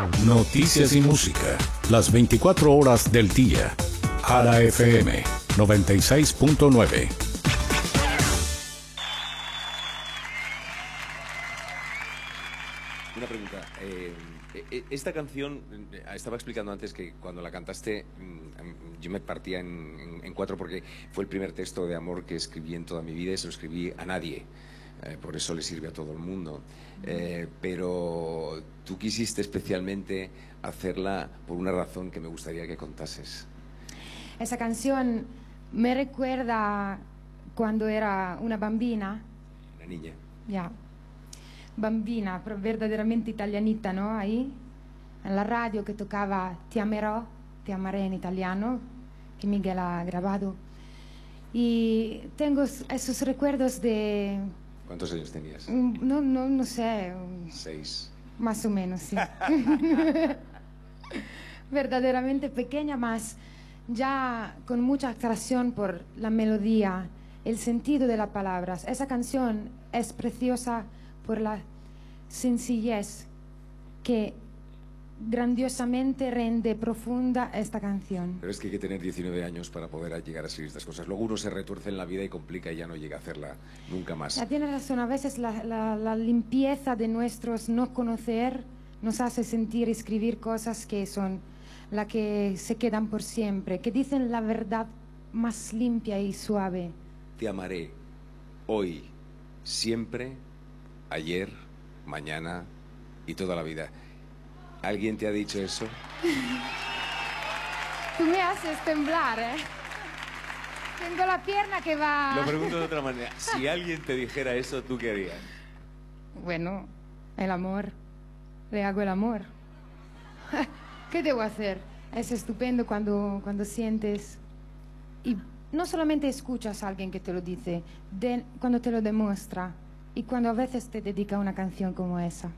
Noticias y música, las 24 horas del día. Jara FM 96.9. Una pregunta. Esta canción, estaba explicando antes que cuando la cantaste yo me partía en cuatro porque fue el primer texto de amor que escribí en toda mi vida y se lo escribí a nadie. Por eso le sirve a todo el mundo. Pero tú quisiste especialmente hacerla por una razón que me gustaría que contases. Esa canción me recuerda cuando era una bambina. Una niña. Ya. Bambina, pero verdaderamente italianita, ¿no? Ahí, en la radio que tocaba Ti amerò, Ti amaré en italiano, que Miguel ha grabado. Y tengo esos recuerdos de... ¿Cuántos años tenías? No sé. 6. Más o menos, sí. Verdaderamente pequeña, más ya con mucha atracción por la melodía, el sentido de las palabras. Esa canción es preciosa por la sencillez que grandiosamente rende profunda esta canción. Pero es que hay que tener 19 años para poder llegar a escribir estas cosas. Luego uno se retuerce en la vida y complica y ya no llega a hacerla nunca más. Ya tienes razón, a veces la limpieza de nuestros no conocer nos hace sentir y escribir cosas que son las que se quedan por siempre, que dicen la verdad más limpia y suave. Te amaré hoy, siempre, ayer, mañana y toda la vida. ¿Alguien te ha dicho eso? Tú me haces temblar, ¿eh? Tengo la pierna que va... Lo pregunto de otra manera. Si alguien te dijera eso, ¿tú qué harías? Bueno, el amor. Le hago el amor. ¿Qué debo hacer? Es estupendo cuando sientes... Y no solamente escuchas a alguien que te lo dice, cuando te lo demuestra. Y cuando a veces te dedica una canción como esa.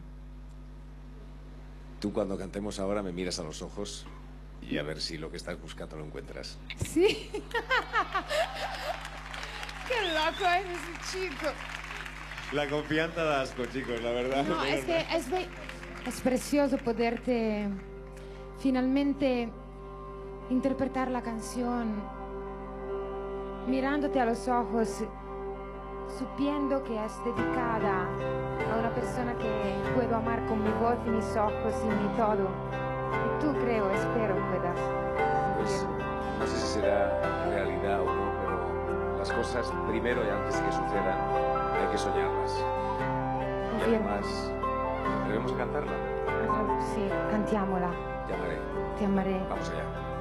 Tú cuando cantemos ahora me miras a los ojos y a ver si lo que estás buscando lo encuentras. Sí. Qué loco es ese chico. La confianza da asco, chicos, la verdad. No, es que es precioso poderte finalmente interpretar la canción mirándote a los ojos, supiendo que es dedicada a una persona que puedo amar con mi voz y mis ojos y mi todo. Y tú espero puedas. Pues no sé si será realidad o no, pero las cosas primero y antes de que sucedan hay que soñarlas. Y además, ¿debemos cantarla? Sí, cantiamola. Te amaré. Te amaré. Vamos allá.